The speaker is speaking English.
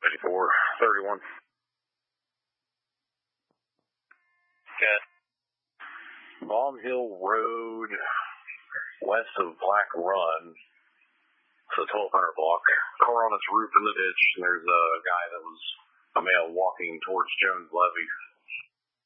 5431. Good. Baum Hill Road, west of Black Run. So 1200 block. Car on its roof in the ditch, and there's a guy that was a male walking towards Jones Levee